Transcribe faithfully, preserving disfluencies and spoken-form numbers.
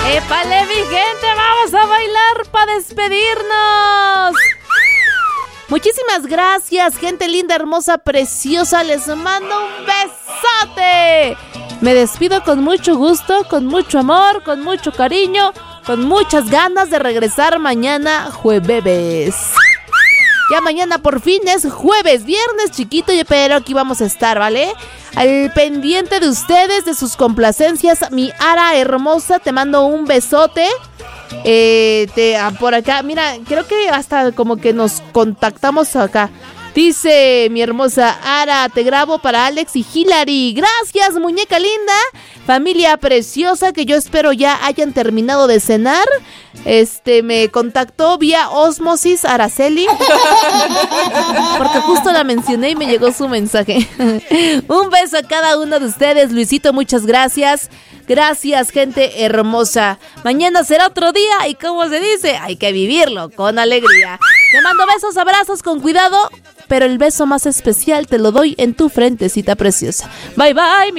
¡Épale, mi gente! ¡Vamos a bailar para despedirnos! Muchísimas gracias, gente linda, hermosa, preciosa. Les mando un besote. Me despido con mucho gusto, con mucho amor, con mucho cariño, con muchas ganas de regresar mañana jueves. Ya mañana por fin es jueves, viernes chiquito, pero aquí vamos a estar, ¿vale? Al pendiente de ustedes, de sus complacencias. Mi Ara hermosa, te mando un besote. Eh, te, por acá, mira, creo que hasta como que nos contactamos acá. Dice mi hermosa Ara, te grabo para Alex y Hilary. Gracias, muñeca linda. Familia preciosa, que yo espero ya hayan terminado de cenar. Este, me contactó vía Osmosis Araceli. Porque justo la mencioné y me llegó su mensaje. Un beso a cada uno de ustedes. Luisito, muchas gracias. Gracias, gente hermosa. Mañana será otro día y como se dice, hay que vivirlo con alegría. Te mando besos, abrazos, con cuidado. Pero el beso más especial te lo doy en tu frentecita preciosa. Bye, bye.